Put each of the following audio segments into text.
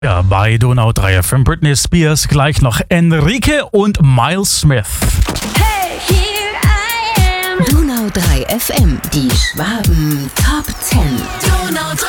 Ja, bei Donau 3 FM Britney Spears, gleich noch Enrique und Miles Smith. Hey, here I am. Donau 3 FM, die Schwaben Top 10. Donau 3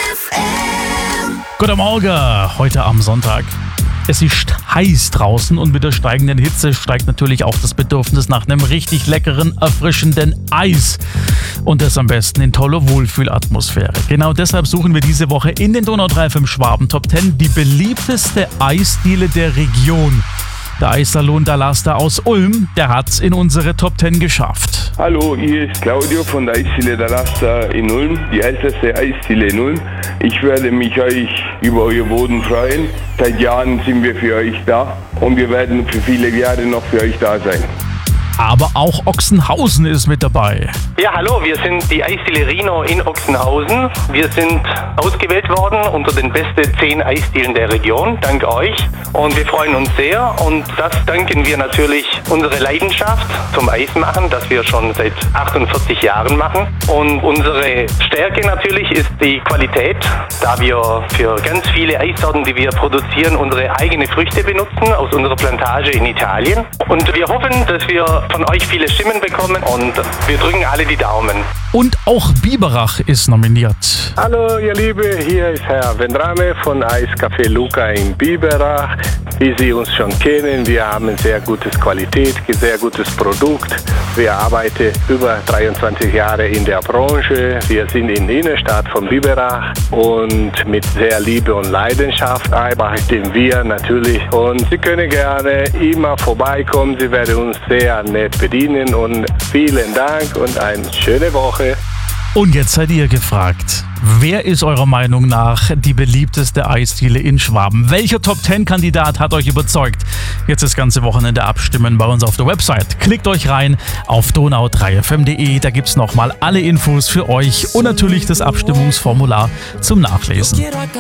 FM. Guten Morgen, heute am Sonntag. Es ist heiß draußen und mit der steigenden Hitze steigt natürlich auch das Bedürfnis nach einem richtig leckeren, erfrischenden Eis. Und das am besten in toller Wohlfühlatmosphäre. Genau deshalb suchen wir diese Woche in den Donau 3 FM Schwaben Top 10 die beliebteste Eisdiele der Region. Der Eissalon Dalasta aus Ulm, der hat's in unsere Top 10 geschafft. Hallo, hier ist Claudio von der Eisdiele Dalasta in Ulm, die älteste Eisdiele in Ulm. Ich werde mich über euer Boden freuen. Seit Jahren sind wir für euch da und wir werden für viele Jahre noch für euch da sein. Aber auch Ochsenhausen ist mit dabei. Ja, hallo, wir sind die Eisdiele Rino in Ochsenhausen. Wir sind ausgewählt worden unter den besten 10 Eisdielen der Region, dank euch. Und wir freuen uns sehr und das danken wir natürlich unserer Leidenschaft zum Eismachen, das wir schon seit 48 Jahren machen. Und unsere Stärke natürlich ist die Qualität, da wir für ganz viele Eissorten, die wir produzieren, unsere eigenen Früchte benutzen aus unserer Plantage in Italien. Und wir hoffen, dass wir von euch viele Stimmen bekommen und wir drücken alle die Daumen. Und auch Biberach ist nominiert. Hallo ihr Liebe, hier ist Herr Vendrame von Eiscafé Luca in Biberach. Wie Sie uns schon kennen, wir haben sehr gutes Qualität, sehr gutes Produkt. Wir arbeiten über 23 Jahre in der Branche. Wir sind in der Innenstadt von Biberach und mit sehr Liebe und Leidenschaft arbeiten wir natürlich. Und Sie können gerne immer vorbeikommen, Sie werden uns sehr nett bedienen und vielen Dank und eine schöne Woche. Und jetzt seid ihr gefragt. Wer ist eurer Meinung nach die beliebteste Eisdiele in Schwaben? Welcher Top-10-Kandidat hat euch überzeugt? Jetzt das ganze Wochenende abstimmen bei uns auf der Website. Klickt euch rein auf donau3fm.de. Da gibt's nochmal alle Infos für euch und natürlich das Abstimmungsformular zum Nachlesen.